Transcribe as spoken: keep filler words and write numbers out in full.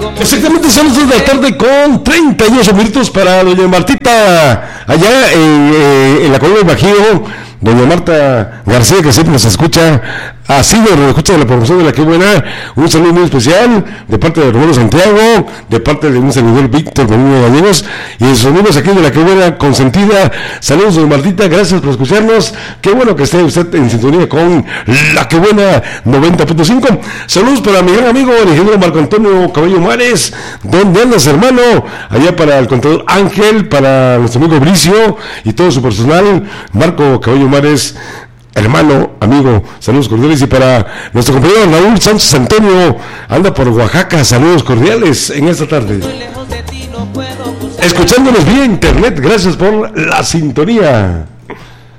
Exactamente, son las dos de la tarde con treinta y ocho minutos para doña Martita, allá en, eh, en la colonia del Bajío. Doña Marta García, que siempre nos escucha, ha sido nos escucha de la promoción de La Qué Buena. Un saludo muy especial de parte de Roberto Santiago, de parte de un servidor Víctor Domingo Gallegos y de sus amigos aquí de La Qué Buena Consentida. Saludos, doña Martita, gracias por escucharnos. Qué bueno que esté usted en sintonía con La Qué Buena noventa punto cinco. Saludos para mi gran amigo, el ingeniero Marco Antonio Cabello Mares. ¿Dónde andas, hermano? Allá para el contador Ángel, para nuestro amigo Bricio y todo su personal. Marco Cabello Mares, hermano, amigo, saludos cordiales. Y para nuestro compañero Raúl Sánchez Antonio, anda por Oaxaca, saludos cordiales en esta tarde, escuchándonos vía internet. Gracias por la sintonía.